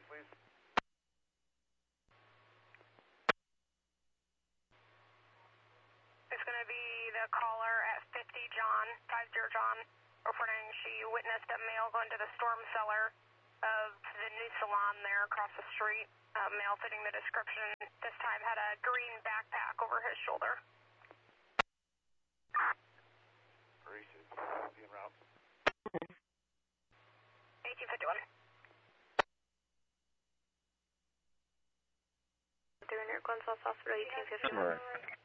please. It's going to be the caller at 50 John, 50 John, reporting she witnessed a male go into the storm cellar of the new salon there across the street. Male fitting the description, this time had a green backpack over his shoulder. Gracious, be en route. 1851. 300 Glen South Hospital, 1851.